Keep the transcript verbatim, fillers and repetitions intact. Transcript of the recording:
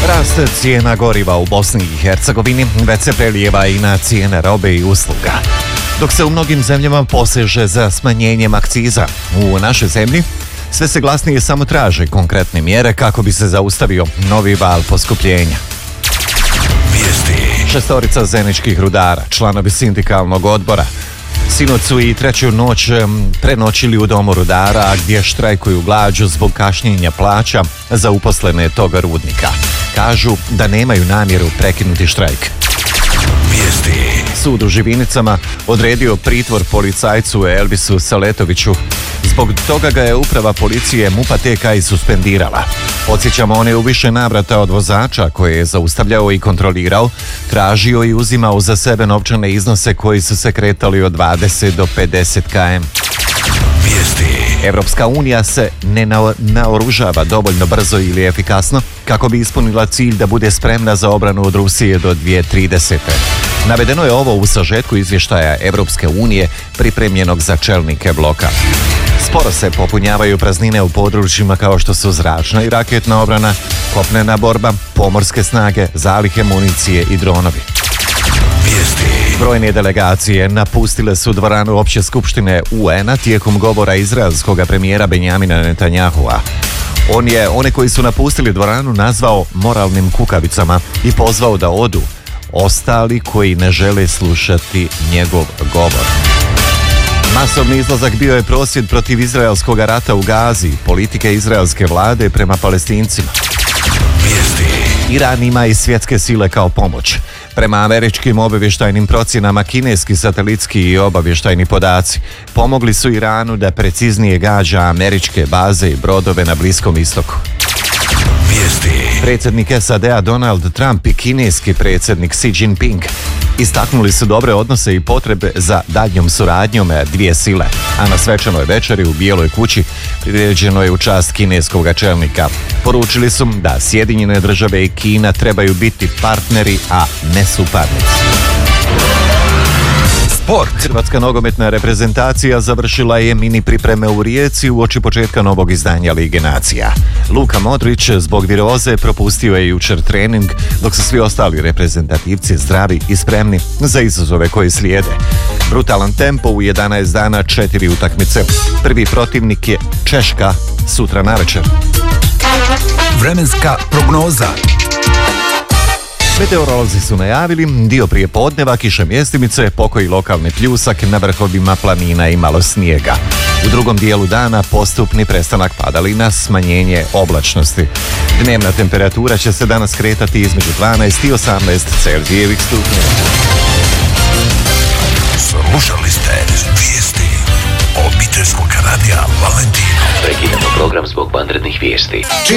Rast cijena goriva u Bosni i Hercegovini već se prelijeva i na cijene robe i usluga. Dok se u mnogim zemljama poseže za smanjenjem akciza, u našoj zemlji sve se glasnije samo traže konkretne mjere kako bi se zaustavio novi val poskupljenja. Vijesti. Šestorica zeničkih rudara, članovi sindikalnog odbora, sinoć su i treću noć prenoćili u domu rudara gdje štrajkuju glađu zbog kašnjenja plaća za uposlene toga rudnika. Kažu da nemaju namjeru prekinuti štrajk. Vijesti. Sud u Živinicama odredio pritvor policajcu Elvisu Saletoviću. Zbog toga ga je uprava policije MUP-a T K i suspendirala. Podsjećamo, on je u više navrata od vozača koje je zaustavljao i kontrolirao, tražio i uzimao za sebe novčane iznose koji su se kretali od dvadeset do pedeset kilometara. Vijesti. Evropska unija se ne naoružava dovoljno brzo ili efikasno kako bi ispunila cilj da bude spremna za obranu od Rusije do dvije tisuće tridesete. Navedeno je ovo u sažetku izvještaja Evropske unije pripremljenog za čelnike bloka. Sporo se popunjavaju praznine u područjima kao što su zračna i raketna obrana, kopnena borba, pomorske snage, zalihe municije i dronovi. Vijesti. Brojne delegacije napustile su dvoranu Opće skupštine U N-a tijekom govora izraelskog premijera Benjamina Netanyahua. On je one koji su napustili dvoranu nazvao moralnim kukavicama i pozvao da odu ostali koji ne žele slušati njegov govor. Masovni izlazak bio je prosvjed protiv izraelskog rata u Gazi, politike izraelske vlade prema Palestincima. Vijesti. Iran ima i svjetske sile kao pomoć. Prema američkim obavještajnim procjenama, kineski satelitski i obavještajni podaci pomogli su Iranu da preciznije gađa američke baze i brodove na Bliskom istoku. Vijesti. Predsjednik S A D-a Donald Trump i kineski predsjednik Xi Jinping istaknuli su dobre odnose i potrebe za daljnjom suradnjom dvije sile, a na svečanoj večeri u Bijeloj kući priređeno je u čast kineskog čelnika. Poručili su da Sjedinjene države i Kina trebaju biti partneri, a ne suparnici. Sport. Hrvatska nogometna reprezentacija završila je mini pripreme u Rijeci uoči početka novog izdanja Lige nacija. Luka Modrić zbog viroze propustio je jučer trening, dok su svi ostali reprezentativci zdravi i spremni za izazove koji slijede. Brutalan tempo u jedanaest dana, četiri utakmice. Prvi protivnik je Češka sutra navečer. Vremenska prognoza. Meteorolozi su najavili dio prije podneva, kiše mjestimice, pokoji lokalni pljusak, na vrhovima planina i malo snijega. U drugom dijelu dana postupni prestanak padalina, smanjenje oblačnosti. Dnevna temperatura će se danas kretati između dvanaest i osamnaest Celzijevih stupnjeva. Slušali ste vijesti obiteljskog radija Valentino. Prekinemo program zbog vanrednih vijesti.